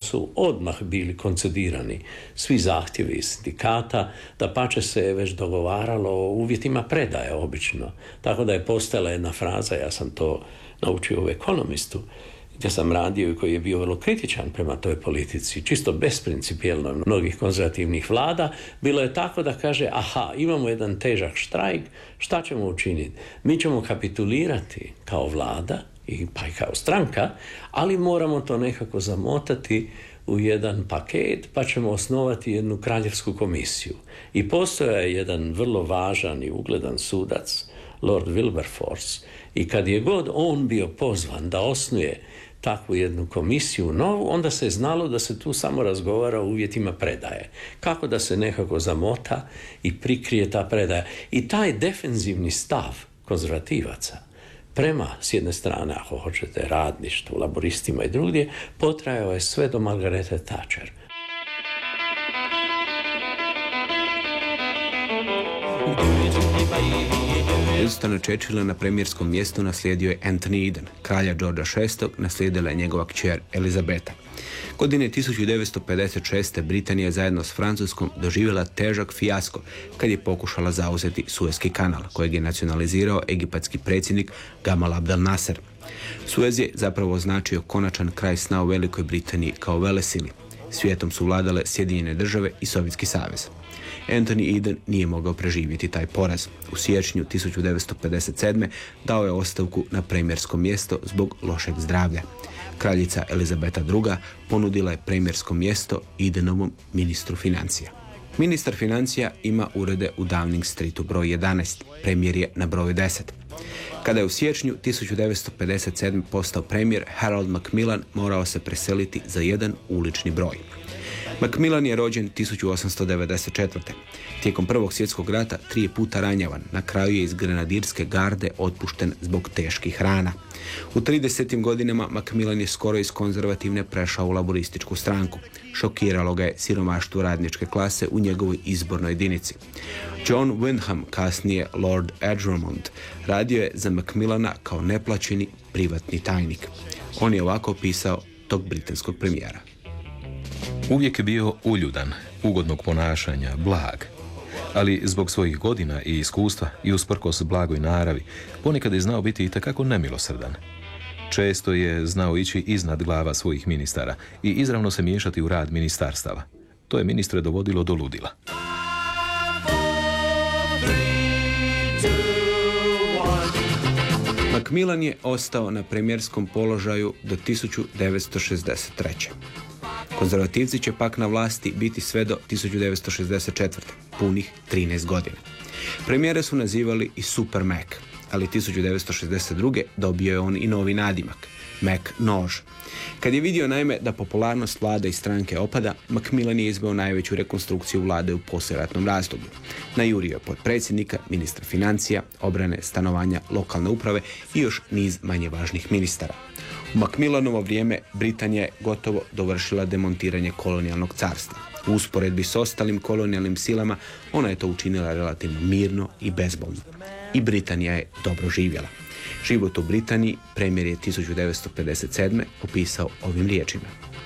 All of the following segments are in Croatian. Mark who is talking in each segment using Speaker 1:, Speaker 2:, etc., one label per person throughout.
Speaker 1: su odmah bili koncedirani svi zahtjevi iz sindikata, da pače se je već dogovaralo o uvjetima predaje obično. Tako da je postala jedna fraza, ja sam to naučio u Ekonomistu, gdje sam radio i koji je bio vrlo kritičan prema toj politici, čisto besprincipijelno mnogih konzervativnih vlada, bilo je tako da kaže, aha, imamo jedan težak štrajk, šta ćemo učiniti? Mi ćemo kapitulirati kao vlada, pa i kao stranka, ali moramo to nekako zamotati u jedan paket, pa ćemo osnovati jednu kraljevsku komisiju. I postojao je jedan vrlo važan i ugledan sudac, Lord Wilberforce, i kad je god on bio pozvan da osnuje takvu jednu komisiju novu, onda se je znalo da se tu samo razgovara o uvjetima predaje. Kako da se nekako zamota i prikrije ta predaja. I taj defenzivni stav konzervativaca prema, s jedne strane, ako hoćete, radništvu, laboristima i drugdje, potrajao je sve do Margarete Thatcher.
Speaker 2: Winstona Churchilla na premijerskom mjestu naslijedio je Anthony Eden. Kralja Georgea VI naslijedila je njegova kćer Elizabeta. Godine 1956. Britanija je zajedno s Francuskom doživjela težak fijasko kad je pokušala zauzeti Suezki kanal, kojeg je nacionalizirao egipatski predsjednik Gamal Abdel Nasser. Suez je zapravo označio konačan kraj sna u Velikoj Britaniji kao velesili. Svijetom su vladale Sjedinjene države i Sovjetski savez. Anthony Eden nije mogao preživjeti taj poraz. U siječnju 1957. dao je ostavku na premijersko mjesto zbog lošeg zdravlja. Kraljica Elizabeta II. Ponudila je premijersko mjesto Edenovom ministru financija. Ministar financija ima urede u Downing Streetu broj 11, premijer je na broju 10. Kada je u siječnju 1957. postao premijer, Harold Macmillan morao se preseliti za jedan ulični broj. Macmillan je rođen 1894. Tijekom Prvog svjetskog rata 3 puta ranjavan, na kraju je iz grenadirske garde otpušten zbog teških rana. U 30. godinama Macmillan je skoro iz konzervativne prešao u laborističku stranku. Šokiralo ga je siromaštvo radničke klase u njegovoj izbornoj jedinici. John Wyndham, kasnije Lord Edgermont, radio je za Macmillana kao neplaćeni privatni tajnik. On je ovako opisao tog britanskog premijera.
Speaker 3: Uvijek je bio uljudan, ugodnog ponašanja, blag. Ali zbog svojih godina i iskustva i usprkos blagoj naravi, ponekad je znao biti itekako nemilosrdan. Često je znao ići iznad glava svojih ministara i izravno se miješati u rad ministarstava. To je ministre dovodilo do ludila.
Speaker 2: Macmillan je ostao na premijerskom položaju do 1963. Konzervativci će pak na vlasti biti sve do 1964. punih 13 godina. Premijere su nazivali i Super Mac, ali 1962. dobio je on i novi nadimak, Mac Nož. Kad je vidio naime da popularnost vlade i stranke opada, Macmillan je izveo najveću rekonstrukciju vlade u poslijeratnom razdoblju. Najurio je potpredsjednika, ministra financija, obrane, stanovanja, lokalne uprave i još niz manje važnih ministara. U Macmillanovo vrijeme Britanija je gotovo dovršila demontiranje kolonijalnog carstva. U usporedbi s ostalim kolonijalnim silama ona je to učinila relativno mirno i bezbolno. I Britanija je dobro živjela. Život u Britaniji premijer je 1957. opisao ovim riječima.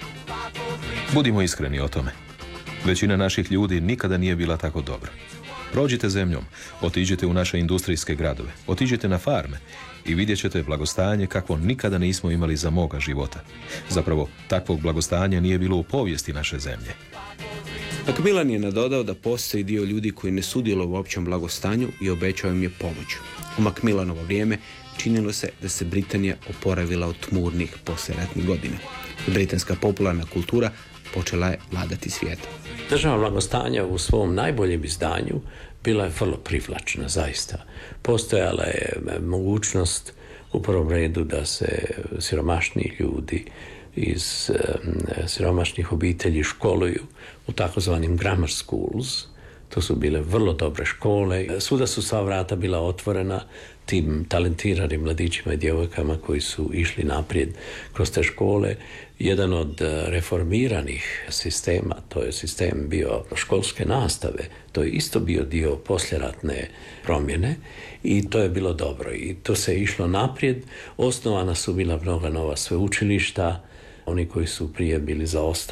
Speaker 3: Budimo iskreni o tome. Većina naših ljudi nikada nije bila tako dobra. Prođite zemljom, otiđite u naše industrijske gradove, otiđite na farme i vidjet ćete blagostanje kakvo nikada nismo imali za moga života. Zapravo, takvog blagostanja nije bilo u povijesti naše zemlje.
Speaker 2: Macmillan je nadodao da postoji dio ljudi koji ne sudjeluju u općem blagostanju i obećao im je pomoć. U Macmillanovo vrijeme činilo se da se Britanija oporavila od tmurnih poslijeratnih godina. Britanska popularna kultura počela je vladati svijetom.
Speaker 1: Država blagostanja u svom najboljem izdanju bila je vrlo privlačna, zaista. Postojala je mogućnost u prvom redu da se siromašniji ljudi iz siromašnih obitelji školuju u takozvanim grammar schools. To su bile vrlo dobre škole. Svuda su sva vrata bila otvorena tim talentiranim mladićima i djevojkama koji su išli naprijed kroz te škole. Jedan od reformiranih sistema, to je sistem bio školske nastave, to je isto bio dio poslijeratne promjene i to je bilo dobro. I to se išlo naprijed. Osnovana su bila mnoga nova sveučilišta, oni koji su prije bili zaostali